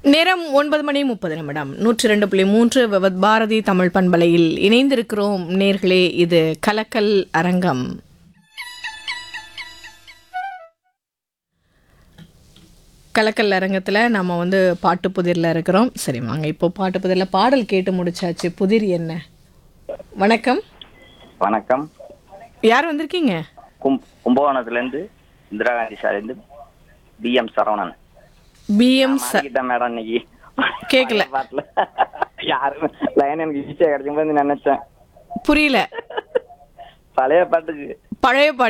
நேரம் 9:30 102.3 விவத் பாரதி தமிழ் பண்பலையில் இணைந்திருக்கிறோம் நேர்களே. இது கலக்கல் அரங்கம். கலக்கல் அரங்கத்தில் நம்ம பாட்டு புதிரில் இருக்கிறோம். சரி வாங்க, இப்போ பாட்டு புதிரில் பாடல் கேட்டு முடிச்சாச்சு. புதிர் என்ன? வணக்கம். வணக்கம். யார் வந்திருக்கீங்க? கும்பகோணத்துலேருந்து Indira Gandhi சாலையிலேருந்து PM Saravanan. PM madam இன்னைக்கு கேட்கல பாட்டுல யாரும் லைன் எனக்கு ஈஸியாக கிடைக்கும் போது நினைச்சேன். புரியல. பழைய பாட்டுக்கு பழைய பாட்டு